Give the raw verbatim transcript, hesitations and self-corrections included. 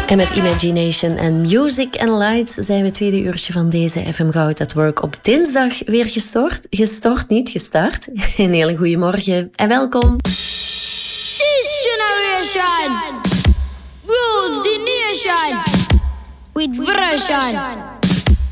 En met Imagination en Music and Lights zijn we het tweede uurtje van deze F M Goud at Work op dinsdag weer gestort. Gestort, niet gestart. Een hele goede morgen en welkom. This generation rules the nation with version.